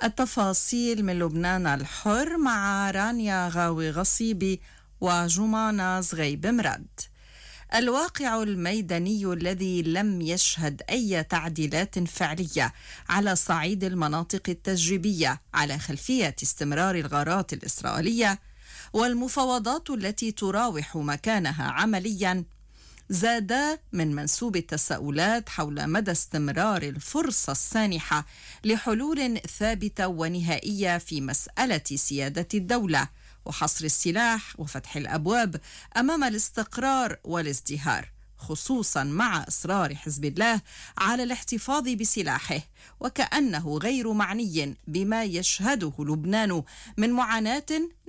التفاصيل من لبنان الحر مع رانيا غاوي غصيبي وجمانة زغيب مراد. الواقع الميداني الذي لم يشهد أي تعديلات فعلية على صعيد المناطق التجريبية على خلفية استمرار الغارات الإسرائيلية والمفاوضات التي تراوح مكانها عمليا زاد من منسوب التساؤلات حول مدى استمرار الفرصة السانحة لحلول ثابتة ونهائية في مسألة سيادة الدولة وحصر السلاح وفتح الأبواب أمام الاستقرار والازدهار، خصوصا مع إصرار حزب الله على الاحتفاظ بسلاحه وكأنه غير معني بما يشهده لبنان من معاناة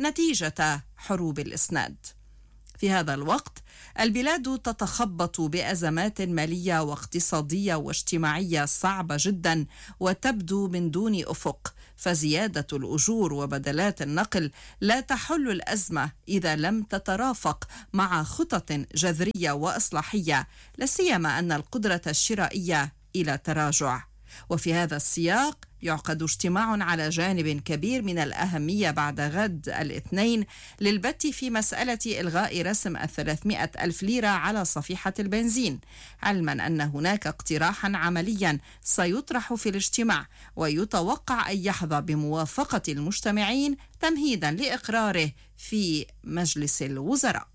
نتيجة حروب الإسناد. في هذا الوقت البلاد تتخبط بأزمات مالية واقتصادية واجتماعية صعبة جدا وتبدو من دون أفق، فزيادة الأجور وبدلات النقل لا تحل الأزمة إذا لم تترافق مع خطط جذرية وإصلاحية، لاسيما أن القدرة الشرائية إلى تراجع. وفي هذا السياق يعقد اجتماع على جانب كبير من الأهمية بعد غد الاثنين للبت في مسألة إلغاء رسم 300 ألف ليرة على صفيحة البنزين، علما أن هناك اقتراحا عمليا سيطرح في الاجتماع ويتوقع أن يحظى بموافقة المجتمعين تمهيدا لإقراره في مجلس الوزراء.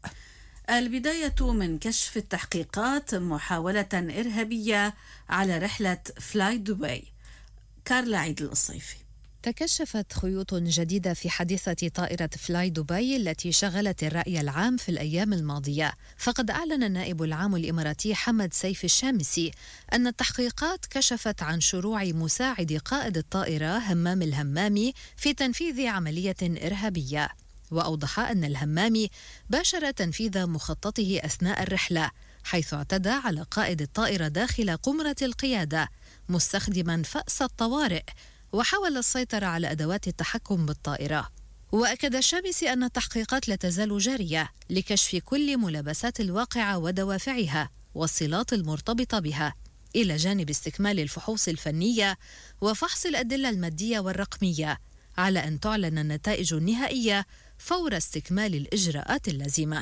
البداية من كشف التحقيقات محاولة إرهابية على رحلة فلاي دبي. كارلا عيد الصيفي. تكشفت خيوط جديدة في حادثة طائرة فلاي دبي التي شغلت الرأي العام في الأيام الماضية، فقد أعلن النائب العام الإماراتي حمد سيف الشامسي أن التحقيقات كشفت عن شروع مساعد قائد الطائرة همام الهمامي في تنفيذ عملية إرهابية. وأوضح أن الهمامي باشر تنفيذ مخططه أثناء الرحلة، حيث اعتدى على قائد الطائرة داخل قمرة القيادة مستخدما فأس الطوارئ وحاول السيطرة على أدوات التحكم بالطائرة. وأكد الشامسي أن التحقيقات لا تزال جارية لكشف كل ملابسات الواقعة ودوافعها والصلات المرتبطة بها، إلى جانب استكمال الفحوص الفنية وفحص الأدلة المادية والرقمية، على أن تعلن النتائج النهائية فور استكمال الإجراءات اللازمة.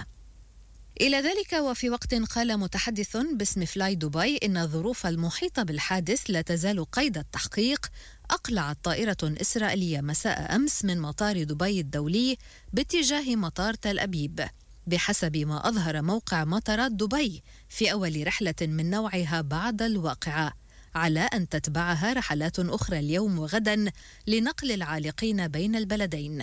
إلى ذلك وفي وقت قال متحدث باسم فلاي دبي إن الظروف المحيطة بالحادث لا تزال قيد التحقيق، أقلعت طائرة إسرائيلية مساء أمس من مطار دبي الدولي باتجاه مطار تل أبيب، بحسب ما أظهر موقع مطارات دبي في أول رحلة من نوعها بعد الواقعة، على أن تتبعها رحلات أخرى اليوم وغدا لنقل العالقين بين البلدين.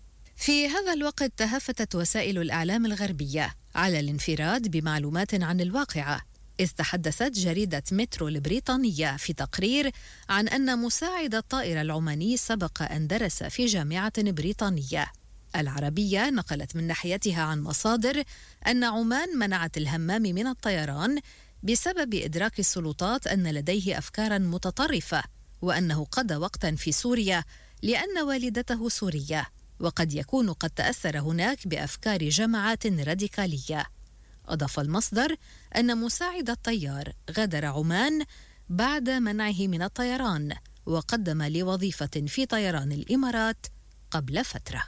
في هذا الوقت تهافتت وسائل الإعلام الغربية على الانفراد بمعلومات عن الواقعة، إذ تحدثت جريدة مترو البريطانية في تقرير عن أن مساعد الطائرة العماني سبق أن درس في جامعة بريطانية. العربية نقلت من ناحيتها عن مصادر أن عمان منعت الهمام من الطيران بسبب إدراك السلطات أن لديه أفكارا متطرفة، وأنه قضى وقتا في سوريا لأن والدته سورية، وقد يكون قد تأثر هناك بأفكار جماعات راديكالية. أضاف المصدر أن مساعد الطيار غادر عمان بعد منعه من الطيران، وقدم لوظيفة في طيران الإمارات قبل فترة.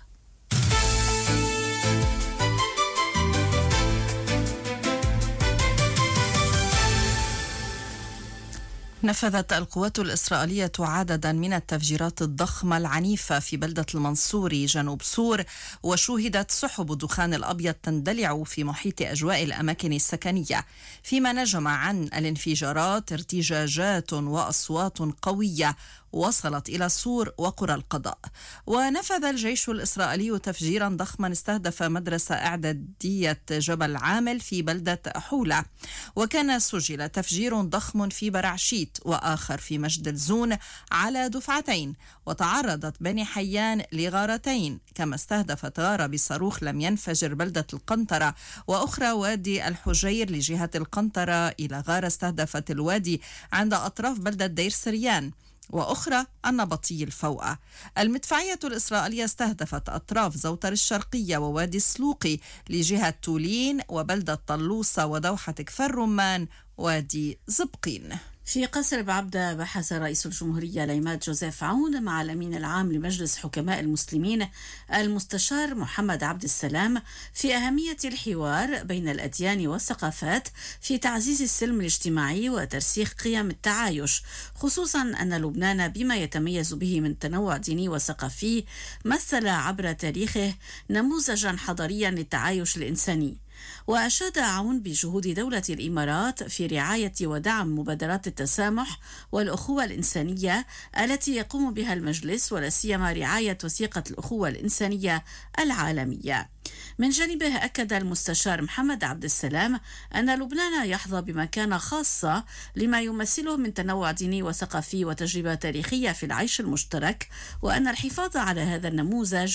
نفذت القوات الإسرائيلية عددا من التفجيرات الضخمة العنيفة في بلدة المنصوري جنوب سور، وشوهدت سحب الدخان الأبيض تندلع في محيط أجواء الأماكن السكنية، فيما نجم عن الانفجارات ارتجاجات وأصوات قوية وصلت إلى سور وقرى القضاء. ونفذ الجيش الإسرائيلي تفجيرا ضخما استهدف مدرسة إعدادية جبل عامل في بلدة حولة، وكان سجل تفجير ضخم في برعشيت وآخر في مجد الزون على دفعتين، وتعرضت بني حيان لغارتين، كما استهدفت غارة بصاروخ لم ينفجر بلدة القنطرة، وأخرى وادي الحجير لجهة القنطرة، إلى غارة استهدفت الوادي عند أطراف بلدة دير سريان، وأخرى النبطي الفوقة. المدفعية الإسرائيلية استهدفت أطراف زوتر الشرقية ووادي السلوقي لجهة تولين وبلدة طلوسة ودوحة كفر رمان وادي زبقين. في قصر بعبدة بحث رئيس الجمهورية العماد جوزيف عون مع الأمين العام لمجلس حكماء المسلمين المستشار محمد عبد السلام في أهمية الحوار بين الأديان والثقافات في تعزيز السلم الاجتماعي وترسيخ قيم التعايش، خصوصا أن لبنان بما يتميز به من تنوع ديني وثقافي مثل عبر تاريخه نموذجا حضاريا للتعايش الإنساني. وأشاد عون بجهود دولة الإمارات في رعاية ودعم مبادرات التسامح والأخوة الإنسانية التي يقوم بها المجلس، ولا سيما رعاية وثيقة الأخوة الإنسانية العالمية. من جانبه أكد المستشار محمد عبد السلام أن لبنان يحظى بمكانة خاصة لما يمثله من تنوع ديني وثقافي وتجربة تاريخية في العيش المشترك، وأن الحفاظ على هذا النموذج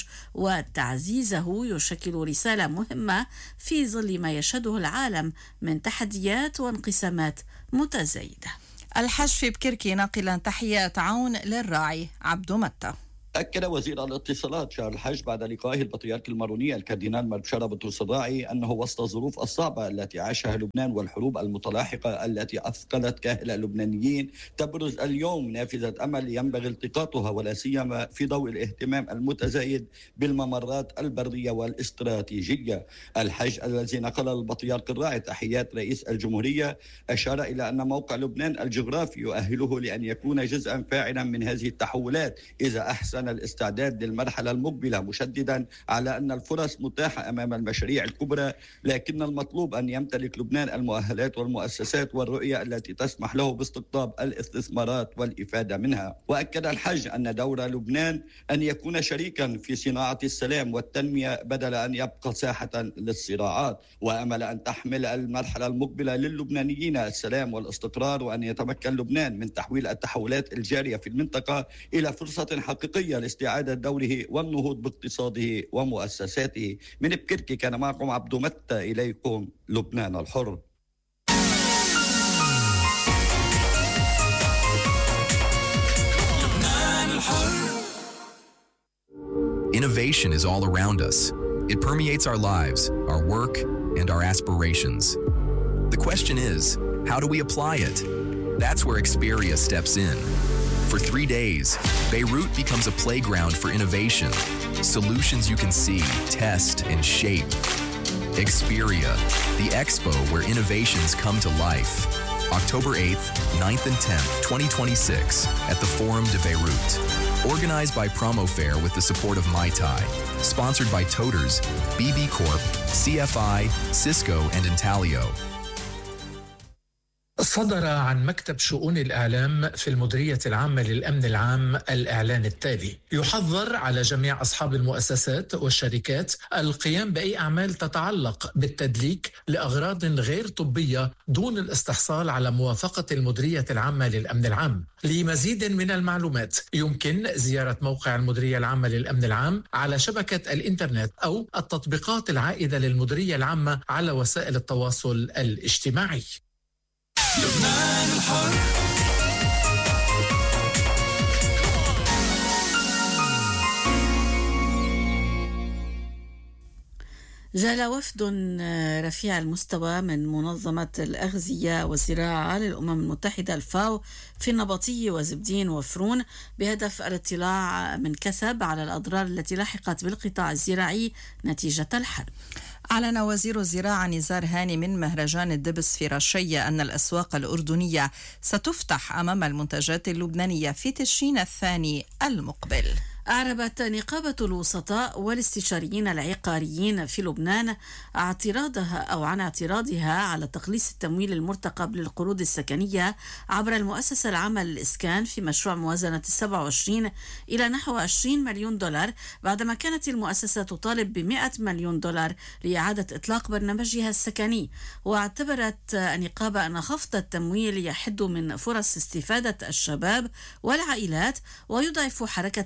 وتعزيزه يشكل رسالة مهمة في ظل ما يشهده العالم من تحديات وانقسامات متزايدة. الحج في بكركي ناقلا تحيات عون للراعي عبدو متى. أكد وزير الاتصالات شهر الحج بعد لقائه البطريرك الماروني الكاردينال مربشارة بطرس الراعي أنه وسط الظروف الصعبة التي عاشها لبنان والحروب المتلاحقة التي أثقلت كاهل اللبنانيين، تبرز اليوم نافذة أمل ينبغي التقاطها، ولا سيما في ضوء الاهتمام المتزايد بالممرات البرية والاستراتيجية. الحج الذي نقل البطريرك الراعي تحيات رئيس الجمهورية أشار إلى أن موقع لبنان الجغرافي يؤهله لأن يكون جزءا فاعلا من هذه التحولات إذا أحسن الاستعداد للمرحلة المقبلة، مشددا على أن الفرص متاحة أمام المشاريع الكبرى، لكن المطلوب أن يمتلك لبنان المؤهلات والمؤسسات والرؤية التي تسمح له باستقطاب الاستثمارات والإفادة منها. وأكد الحج أن دور لبنان أن يكون شريكا في صناعة السلام والتنمية بدل أن يبقى ساحة للصراعات، وأمل أن تحمل المرحلة المقبلة للبنانيين السلام والاستقرار، وأن يتمكن لبنان من تحويل التحولات الجارية في المنطقة إلى فرصة حقيقية لاستعادة دوره والنهوض باقتصاده ومؤسساته. من بكركي كان معكم عبدو متى، إليكم لبنان الحر. Innovation is all around us. It permeates our lives, our work, and our aspirations. The question is, how do we apply it? That's where Experia steps in. For 3 days, Beirut becomes a playground for innovation. Solutions you can see, test, and shape. Experia, the expo where innovations come to life. October 8th, 9th, and 10th, 2026 at the Forum de Beirut. Organized by Promofair with the support of Mai Tai. Sponsored by Toters, BB Corp, CFI, Cisco, and Intalio. صدر عن مكتب شؤون الإعلام في المديرية العامة للأمن العام الإعلان التالي: يحظر على جميع أصحاب المؤسسات والشركات القيام بأي أعمال تتعلق بالتدليك لأغراض غير طبية دون الاستحصال على موافقة المديرية العامة للأمن العام. لمزيد من المعلومات يمكن زيارة موقع المديرية العامة للأمن العام على شبكة الإنترنت أو التطبيقات العائدة للمديرية العامة على وسائل التواصل الاجتماعي. لبنان الحر. جاء وفد رفيع المستوى من منظمة الأغذية والزراعة للأمم المتحدة الفاو في النبطية وزبدين وفرون بهدف الاطلاع من كثب على الأضرار التي لحقت بالقطاع الزراعي نتيجة الحرب. أعلن وزير الزراعة نزار هاني من مهرجان الدبس في رشية أن الأسواق الأردنية ستفتح أمام المنتجات اللبنانية في تشرين الثاني المقبل. أعربت نقابة الوسطاء والاستشاريين العقاريين في لبنان عن اعتراضها على تقليص التمويل المرتقب للقروض السكنية عبر المؤسسة العامة للإسكان في مشروع موازنة 27 إلى نحو 20 مليون دولار، بعدما كانت المؤسسة تطالب ب100 مليون دولار لإعادة إطلاق برنامجها السكني. واعتبرت النقابة أن خفض التمويل يحد من فرص استفادة الشباب والعائلات ويضعف حركة القطاع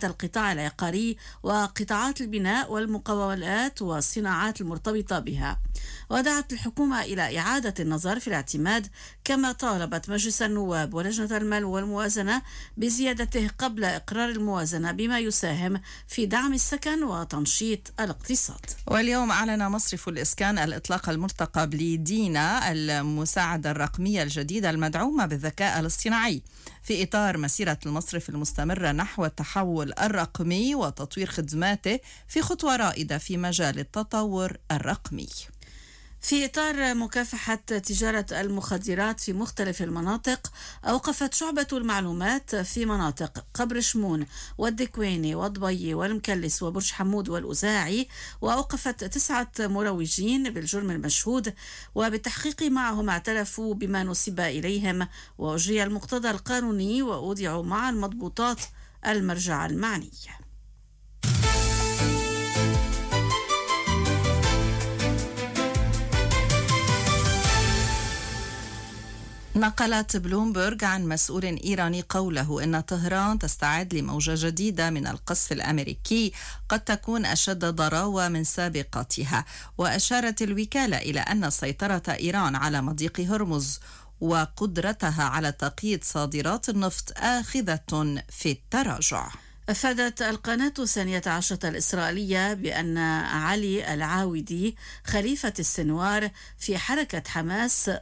القطاع العقاري وقطاعات البناء والمقاولات والصناعات المرتبطة بها. ودعت الحكومة إلى إعادة النظر في الاعتماد، كما طالبت مجلس النواب ولجنة المال والموازنة بزيادته قبل إقرار الموازنة بما يساهم في دعم السكن وتنشيط الاقتصاد. واليوم أعلن مصرف الإسكان الإطلاق المرتقب لدينا المساعدة الرقمية الجديدة المدعومة بالذكاء الاصطناعي في إطار مسيرة المصرف المستمرة نحو التحول الرقمي وتطوير خدماته في خطوة رائدة في مجال التطور الرقمي. في إطار مكافحة تجارة المخدرات في مختلف المناطق، أوقفت شعبة المعلومات في مناطق قبر شمون والدكويني والضبي والمكلس وبرج حمود والأزاعي، وأوقفت 9 مروجين بالجرم المشهود، وبالتحقيق معهم اعترفوا بما نسب إليهم، وأجري المقتضى القانوني وأودعوا مع المضبوطات المرجع المعني. نقلت بلومبرغ عن مسؤول إيراني قوله إن طهران تستعد لموجة جديدة من القصف الأمريكي قد تكون أشد ضراوة من سابقتها. وأشارت الوكالة إلى أن سيطرة إيران على مضيق هرمز وقدرتها على تقييد صادرات النفط آخذة في التراجع. أفادت القناة 12 الإسرائيلية بأن علي العاودي خليفة السنوار في حركة حماس